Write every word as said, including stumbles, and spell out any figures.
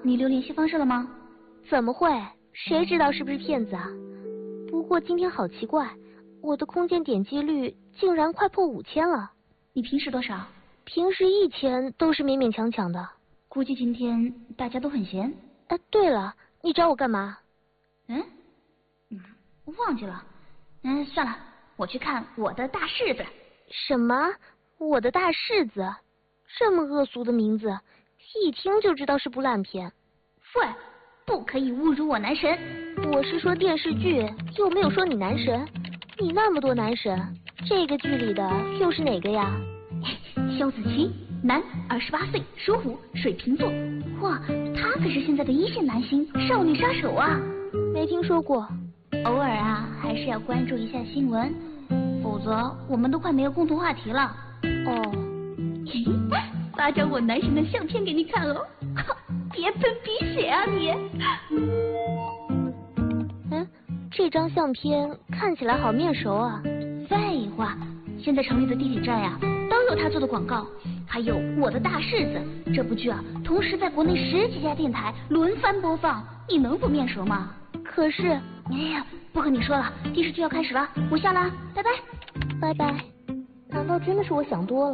你留联系方式了吗？ 怎么会？谁知道是不是骗子啊？不过今天好奇怪，我的空间点击率竟然快破五千了。 你平时多少？ 平时一千都是勉勉强强的。 估计今天大家都很闲。 哎，对了，你找我干嘛？ 嗯？嗯，忘记了。嗯，算了，我去看我的大柿子。 什么？我的大柿子？这么恶俗的名字，一听就知道是部烂片。 喂，不可以侮辱我男神。 我是说电视剧，又没有说你男神。你那么多男神，这个剧里的又是哪个呀？ 萧子琪，男，二十八岁，属虎，水瓶座。哇，他可是现在的一线男星，少女杀手啊！ 没听说过。 偶尔啊，还是要关注一下新闻，否则我们都快没有共同话题了。 哦， 发张我男神的相片给你看哦，别喷鼻血啊你！ 嗯，这张相片看起来好面熟啊。 废话，现在城里的地铁站呀、啊，都有他做的广告，还有我的大柿子这部剧啊，同时在国内十几家电台轮番播放，你能不面熟吗？ 可是， 哎呀，不和你说了，电视剧要开始了，我下了，拜拜， 拜拜。难道真的是我想多了？